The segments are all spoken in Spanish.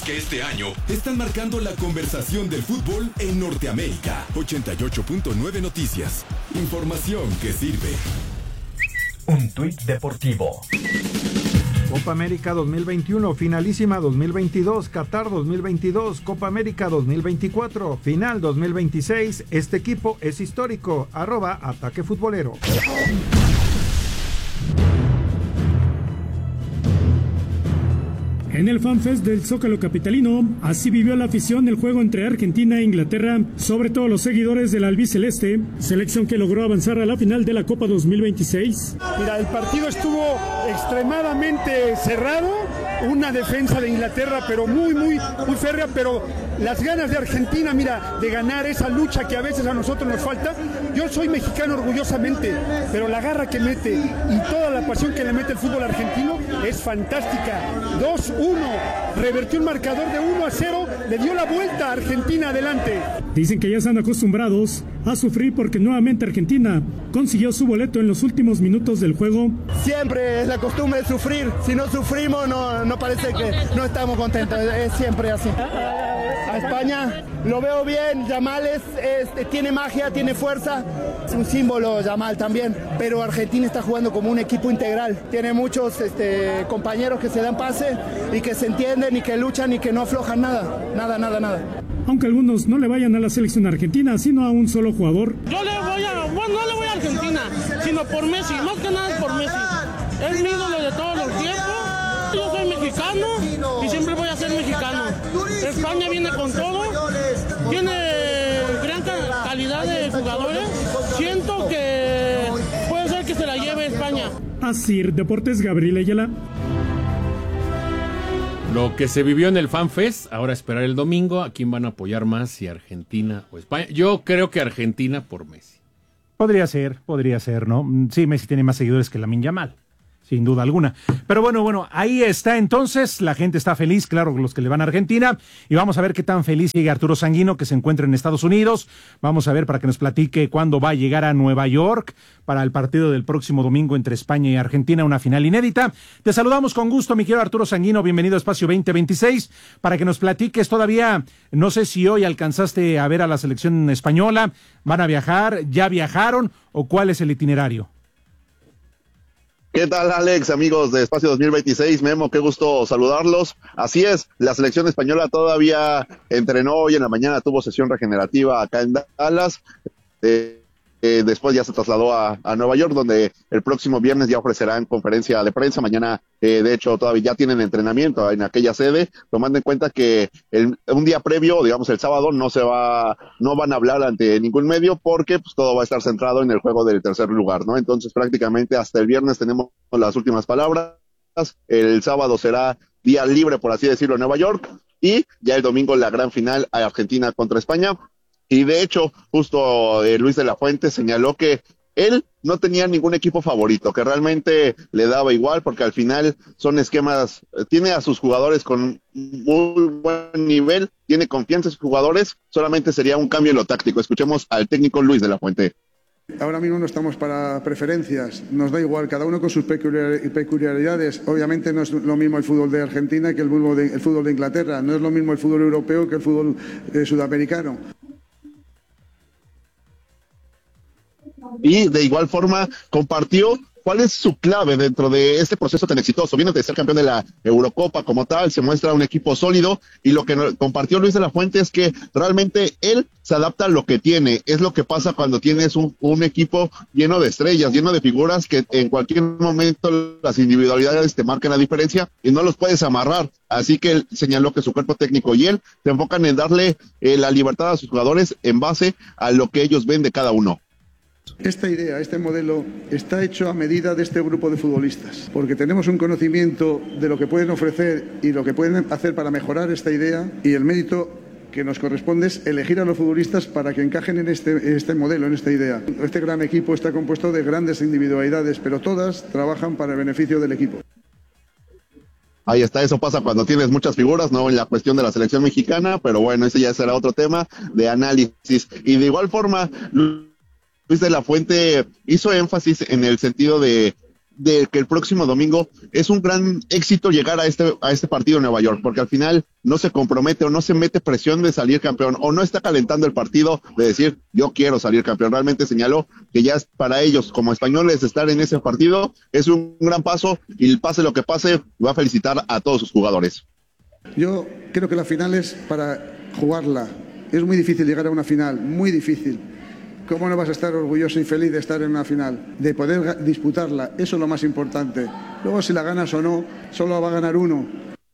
que este año están marcando la conversación del fútbol en Norteamérica. 88.9 Noticias. Información que sirve. Un tuit deportivo. Copa América 2021, finalísima 2022, Qatar 2022, Copa América 2024, final 2026. Este equipo es histórico. @Ataque Futbolero. En el FanFest del Zócalo capitalino, así vivió la afición el juego entre Argentina e Inglaterra, sobre todo los seguidores del albiceleste, selección que logró avanzar a la final de la Copa 2026. Mira, el partido estuvo extremadamente cerrado, una defensa de Inglaterra, pero muy férrea, pero las ganas de Argentina, mira, de ganar esa lucha que a veces a nosotros nos falta. Yo soy mexicano orgullosamente, pero la garra que mete y toda la pasión que le mete el fútbol argentino es fantástica. 2-1, revertió el marcador de 1-0, le dio la vuelta a Argentina adelante. Dicen que ya están acostumbrados a sufrir porque nuevamente Argentina consiguió su boleto en los últimos minutos del juego. Siempre es la costumbre de sufrir, si no sufrimos no parece que no estamos contentos, es siempre así. A España lo veo bien, Yamal tiene magia, tiene fuerza, es un símbolo Yamal también, pero Argentina está jugando como un equipo integral, tiene muchos compañeros que se dan pase y que se entienden y que luchan y que no aflojan nada. Aunque algunos no le vayan a la selección argentina, sino a un solo jugador. Yo no le voy a Argentina, sino por Messi, más que nada por Messi. Es mi ídolo de todos los tiempos. Yo soy mexicano y siempre voy a ser mexicano. España viene con todo, tiene gran calidad de jugadores. Siento que puede ser que se la lleve España. Asir Deportes, Gabriel Ayala. Lo que se vivió en el FanFest, ahora esperar el domingo, ¿a quién van a apoyar más? Si Argentina o España. Yo creo que Argentina por Messi. Podría ser, ¿no? Sí, Messi tiene más seguidores que Lamine Yamal, sin duda alguna. Pero bueno, ahí está entonces, la gente está feliz, claro, los que le van a Argentina, y vamos a ver qué tan feliz sigue Arturo Sanguino, que se encuentra en Estados Unidos. Vamos a ver para que nos platique cuándo va a llegar a Nueva York para el partido del próximo domingo entre España y Argentina, una final inédita. Te saludamos con gusto, mi querido Arturo Sanguino, bienvenido a Espacio 2026, para que nos platiques todavía, no sé si hoy alcanzaste a ver a la selección española, ¿van a viajar, ya viajaron, o cuál es el itinerario? ¿Qué tal, Alex, amigos de Espacio 2026? Memo, qué gusto saludarlos. Así es, la selección española todavía entrenó hoy en la mañana, tuvo sesión regenerativa acá en Dallas. Después ya se trasladó a Nueva York, donde el próximo viernes ya ofrecerán conferencia de prensa. Mañana, de hecho, todavía ya tienen entrenamiento en aquella sede, tomando en cuenta que un día previo, digamos el sábado, no van a hablar ante ningún medio, porque pues todo va a estar centrado en el juego del tercer lugar, ¿no? Entonces, prácticamente hasta el viernes tenemos las últimas palabras. El sábado será día libre, por así decirlo, en Nueva York, y ya el domingo la gran final a Argentina contra España. Y de hecho, justo Luis de la Fuente señaló que él no tenía ningún equipo favorito, que realmente le daba igual, porque al final son esquemas, tiene a sus jugadores con muy buen nivel, tiene confianza en sus jugadores, solamente sería un cambio en lo táctico. Escuchemos al técnico Luis de la Fuente. Ahora mismo no estamos para preferencias, nos da igual, cada uno con sus peculiaridades. Obviamente no es lo mismo el fútbol de Argentina que el fútbol de Inglaterra, no es lo mismo el fútbol europeo que el fútbol sudamericano. Y de igual forma compartió cuál es su clave dentro de este proceso tan exitoso. Viene de ser campeón de la Eurocopa como tal, se muestra un equipo sólido, y lo que compartió Luis de la Fuente es que realmente él se adapta a lo que tiene. Es lo que pasa cuando tienes un equipo lleno de estrellas, lleno de figuras, que en cualquier momento las individualidades te marcan la diferencia y no los puedes amarrar. Así que él señaló que su cuerpo técnico y él se enfocan en darle la libertad a sus jugadores en base a lo que ellos ven de cada uno. Esta idea, este modelo, está hecho a medida de este grupo de futbolistas, porque tenemos un conocimiento de lo que pueden ofrecer y lo que pueden hacer para mejorar esta idea, y el mérito que nos corresponde es elegir a los futbolistas para que encajen en este modelo, en esta idea. Este gran equipo está compuesto de grandes individualidades, pero todas trabajan para el beneficio del equipo. Ahí está, eso pasa cuando tienes muchas figuras, no en la cuestión de la selección mexicana, pero bueno, ese ya será otro tema de análisis. Y de igual forma, Luis de la Fuente hizo énfasis en el sentido de de que el próximo domingo es un gran éxito llegar a este partido en Nueva York, porque al final no se compromete o no se mete presión de salir campeón, o no está calentando el partido de decir, yo quiero salir campeón. Realmente señaló que ya es para ellos, como españoles, estar en ese partido es un gran paso, y pase lo que pase, va a felicitar a todos sus jugadores. Yo creo que la final es para jugarla. Es muy difícil llegar a una final, muy difícil. ¿Cómo no vas a estar orgulloso y feliz de estar en una final? De poder disputarla, eso es lo más importante. Luego si la ganas o no, solo va a ganar uno.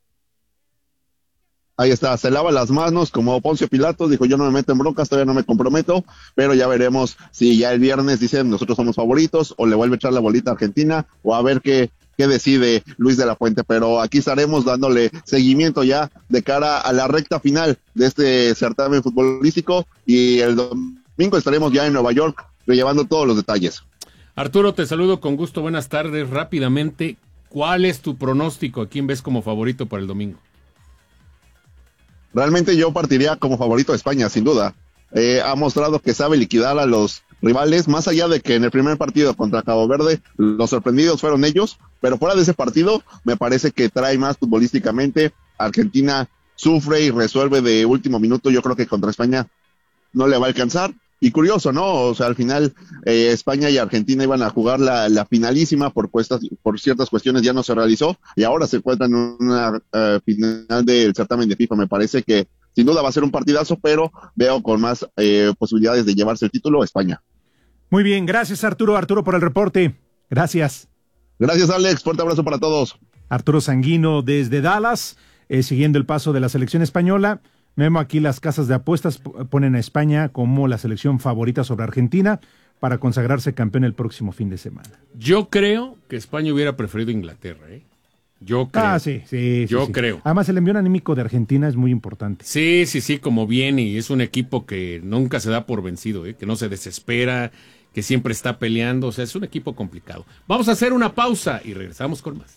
Ahí está, se lava las manos como Poncio Pilatos, dijo yo no me meto en broncas, todavía no me comprometo, pero ya veremos si ya el viernes dicen nosotros somos favoritos, o le vuelve a echar la bolita a Argentina, o a ver qué decide Luis de la Fuente. Pero aquí estaremos dándole seguimiento ya de cara a la recta final de este certamen futbolístico, y el domingo estaremos ya en Nueva York llevando todos los detalles. Arturo, te saludo con gusto, buenas tardes. Rápidamente, ¿cuál es tu pronóstico? ¿A quién ves como favorito para el domingo? Realmente yo partiría como favorito a España, sin duda. Ha mostrado que sabe liquidar a los rivales, más allá de que en el primer partido contra Cabo Verde los sorprendidos fueron ellos, pero fuera de ese partido me parece que trae más futbolísticamente. Argentina sufre y resuelve de último minuto, yo creo que contra España no le va a alcanzar. Y curioso, ¿no? O sea, al final España y Argentina iban a jugar la finalísima, por ciertas cuestiones ya no se realizó, y ahora se encuentran en una final del certamen de FIFA. Me parece que sin duda va a ser un partidazo, pero veo con más posibilidades de llevarse el título España. Muy bien, gracias Arturo por el reporte. Gracias. Gracias, Alex, fuerte abrazo para todos. Arturo Sanguino desde Dallas, siguiendo el paso de la selección española. Memo, aquí las casas de apuestas ponen a España como la selección favorita sobre Argentina para consagrarse campeón el próximo fin de semana. Yo creo que España hubiera preferido Inglaterra, ¿eh? Yo creo. Sí. Creo. Además, el envío anímico de Argentina es muy importante. Sí, como viene, y es un equipo que nunca se da por vencido, que no se desespera, que siempre está peleando. O sea, es un equipo complicado. Vamos a hacer una pausa y regresamos con más.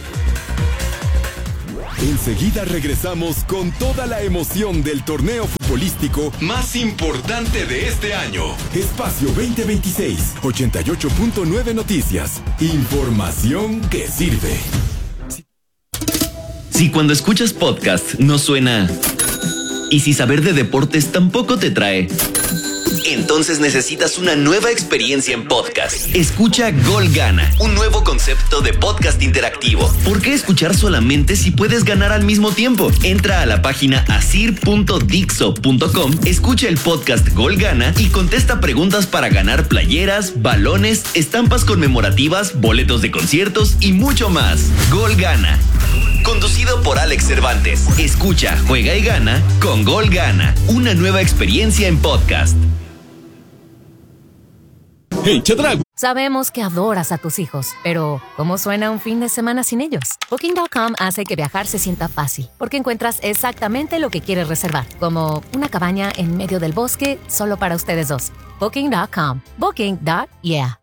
Enseguida regresamos con toda la emoción del torneo futbolístico más importante de este año. Espacio 2026, 88.9 Noticias. Información que sirve. Si cuando escuchas podcast no suena, y si saber de deportes tampoco te trae, entonces necesitas una nueva experiencia en podcast. Escucha Gol Gana, un nuevo concepto de podcast interactivo. ¿Por qué escuchar solamente si puedes ganar al mismo tiempo? Entra a la página asir.dixo.com, escucha el podcast Gol Gana y contesta preguntas para ganar playeras, balones, estampas conmemorativas, boletos de conciertos y mucho más. Gol Gana. Conducido por Alex Cervantes. Escucha, juega y gana con Gol Gana. Una nueva experiencia en podcast. Hey, Chedraui. Sabemos que adoras a tus hijos, pero ¿cómo suena un fin de semana sin ellos? Booking.com hace que viajar se sienta fácil, porque encuentras exactamente lo que quieres reservar, como una cabaña en medio del bosque solo para ustedes dos. Booking.com. Booking.yeah.